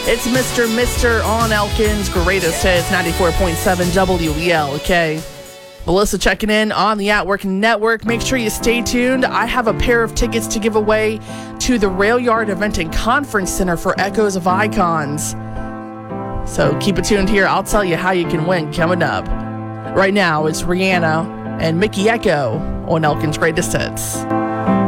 It's Mr. on Elkin's Greatest Hits, 94.7 WELK. Melissa checking in on the At Work Network. Make sure you stay tuned. I have a pair of tickets to give away to the Rail Yard Event and Conference Center for Echoes of Icons. So keep it tuned here. I'll tell you how you can win coming up. Right now, it's Rihanna and Mickey Echo on Elkin's Greatest Hits.